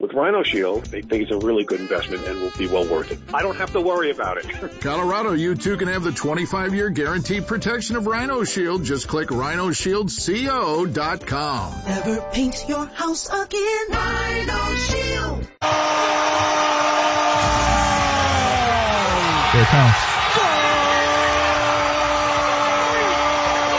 With Rhino Shield, they think it's a really good investment and will be well worth it. I don't have to worry about it. Colorado, you too can have the 25-year guaranteed protection of Rhino Shield. Just click rhinoshieldco.com. Never paint your house again. Rhino Shield. Here it comes.